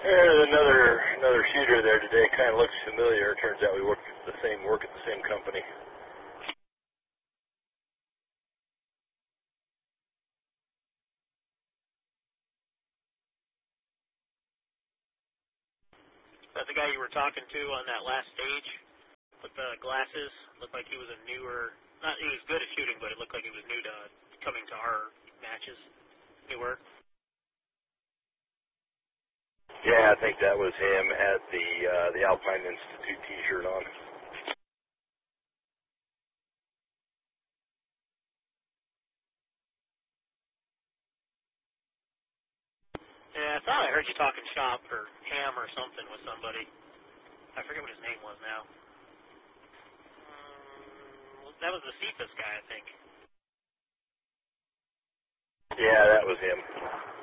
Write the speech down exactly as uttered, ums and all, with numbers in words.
There's another another shooter there today. Kind of looks familiar. Turns out we work at the same work at the same company. That's the guy you were talking to on that last stage with the glasses. Looked like he was a newer. Not he was good at shooting, but it looked like he was new to coming to our matches. Newer. Yeah, I think that was him. Had the uh, the Alpine Institute T-shirt on. Yeah, I thought I heard you talking shop or ham or something with somebody. I forget what his name was now. Um, that was the Cephas guy, I think. Yeah, that was him.